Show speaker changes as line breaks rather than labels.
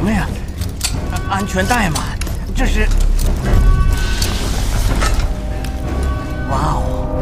么呀？安全带嘛，这是……哇哦！